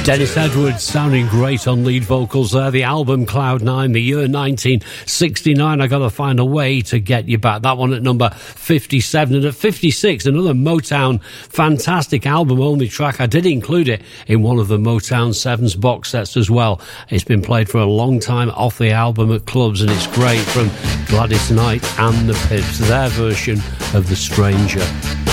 Dennis Edwards sounding great on lead vocals there. The album Cloud 9, the year 1969. I Gotta Find a Way to Get You Back. That one at number 57. And at 56, another Motown fantastic album-only track. I did include it in one of the Motown 7's box sets as well. It's been played for a long time off the album at clubs, and it's great, from Gladys Knight and the Pips, their version of The Stranger.